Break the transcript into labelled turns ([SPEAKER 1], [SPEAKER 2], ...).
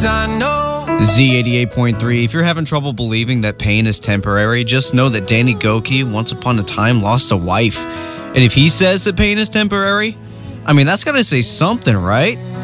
[SPEAKER 1] Z88.3. If you're having trouble believing that pain is temporary, just know that Danny Gokey once upon a time lost a wife. And if he says that pain is temporary, I mean, that's got to say something, right?